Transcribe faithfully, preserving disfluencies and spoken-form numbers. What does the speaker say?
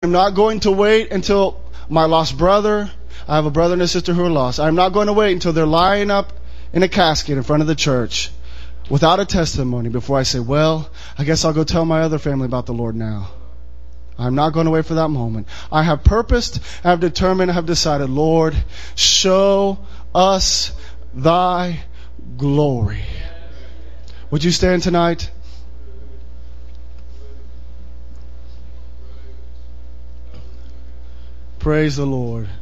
I'm not going to wait until my lost brother, I have a brother and a sister who are lost. I'm not going to wait until they're lying up in a casket in front of the church without a testimony before I say, well, I guess I'll go tell my other family about the Lord now. I'm not going to wait for that moment. I have purposed, I have determined, I have decided, Lord, show us thy glory. Would you stand tonight? Praise the Lord.